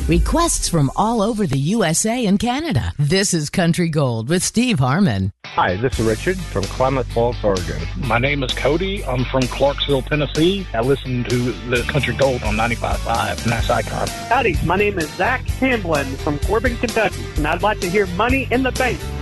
Requests from all over the USA and Canada. This is Country Gold with Steve Harmon. Hi, this is Richard from Klamath Falls, Oregon. My name is Cody. I'm from Clarksville, Tennessee. I listen to the Country Gold on 95.5, and that's Icon. Howdy, my name is Zach Hamblin from Corbin, Kentucky, and I'd like to hear Money in the Bank